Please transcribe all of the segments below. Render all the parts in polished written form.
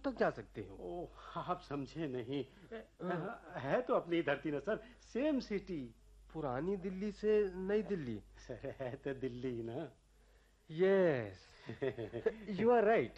तक जा सकते हो। ओह, आप समझे नहीं। है तो अपनी धरती ना सर, सेम सिटी। पुरानी दिल्ली से नई दिल्ली। सर है तो दिल्ली ना। Yes, you are right.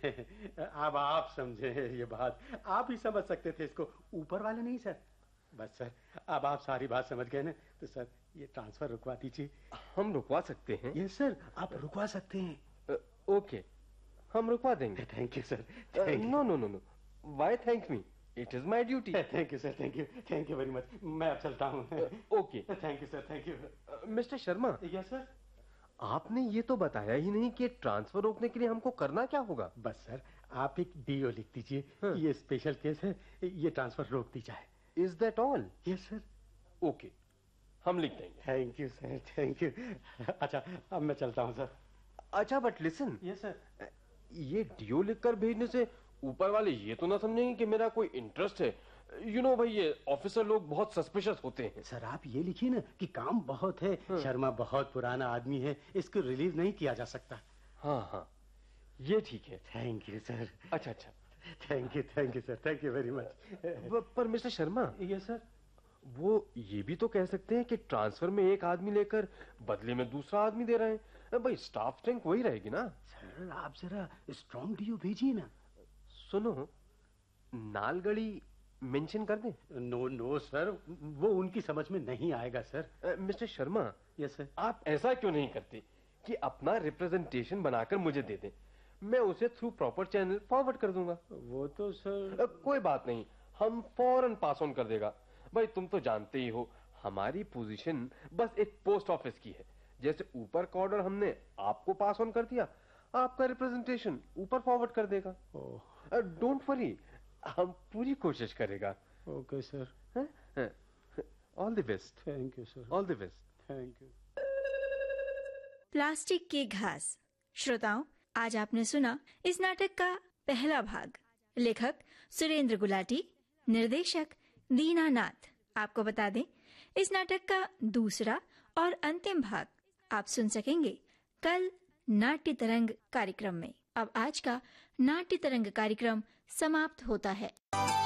अब आप समझे ये बात, आप ही समझ सकते थे इसको, ऊपर वाले नहीं सर। बस सर, अब आप सारी बात समझ गए ना, तो सर ये ट्रांसफर रुकवा दीजिए। हम रुकवा सकते हैं? यस सर, आप रुकवा सकते हैं। ओके, हम रुकवा देंगे। Thank you sir. No no no no, why thank me, it is my duty. Thank you sir, thank you very much. मैं अब चलता हूँ। Okay, thank you sir, thank you. Mister Sharma. Yes sir. आपने ये तो बताया ही नहीं कि ट्रांसफर रोकने के लिए हमको करना क्या होगा। बस सर, आप एक डीओ लिख दीजिए। हाँ। ये स्पेशल केस है, ये ट्रांसफर रोक दी जाए। Is that all? Yes sir. Okay, हम लिख देंगे। Thank you sir, thank you. अच्छा, अब मैं चलता हूँ सर। अच्छा, बट लिसन। Yes sir. ये डीओ लिखकर भेजने से ऊपर वाले ये तो ना समझेंगे कि मेरा कोई इंटरेस्ट है। यू नो भाई, ये ऑफिसर लोग बहुत सस्पिशियस होते हैं। सर आप ये लिखिए ना कि काम बहुत है, शर्मा बहुत पुराना आदमी है, इसको रिलीव नहीं किया जा सकता। हाँ हाँ, ये ठीक है। Thank you sir. अच्छा अच्छा, thank you sir, thank you very much. पर मिस्टर शर्मा। Yes sir. वो ये भी तो कह सकते हैं कि ट्रांसफर में एक आदमी लेकर बदले में दूसरा आदमी दे रहे हैं। भाई स्टाफ स्ट्रेंथ वही रहेगी ना। सर आप जरा स्ट्रॉन्ग डीओ भेजिए ना। सुनो, नालगढ़ी मेंशन कर दें? नो नो सर, वो उनकी समझ में नहीं आएगा sir. Mister Sharma. Yes sir. आप ऐसा क्यों नहीं करते कि अपना रिप्रेजेंटेशन बनाकर मुझे दे दें, मैं उसे थ्रू प्रॉपर चैनल फॉरवर्ड कर दूंगा। वो तो सर कोई बात नहीं, हम फौरन पास ऑन कर देगा। भाई तुम तो जानते ही हो, हमारी पोजीशन बस एक पोस्ट ऑफिस की है। जैसे ऊपर का ऑर्डर हमने आपको पास ऑन कर दिया, आपका रिप्रेजेंटेशन ऊपर फॉरवर्ड कर देगा। डोंट वरी, हम पूरी कोशिश करेगा। Okay sir. All the best. Thank you sir. All the best. Thank you. Plastic के घास। श्रोताओं, आज आपने सुना इस नाटक का पहला भाग। लेखक सुरेंद्र गुलाटी, निर्देशक दीनानाथ। आपको बता दें, इस नाटक का दूसरा और अंतिम भाग आप सुन सकेंगे कल नाट्य तरंग कार्यक्रम में। अब आज का नाट्य तरंग कार्यक्रम समाप्त होता है।